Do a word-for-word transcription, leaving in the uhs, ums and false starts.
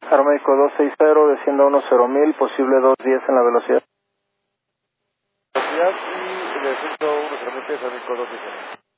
Aeroméxico dos seis cero, descienda uno cero mil, posible dos diez en la velocidad. Velocidad y desciendo uno cero mil pies, Aeroméxico dos seis cero.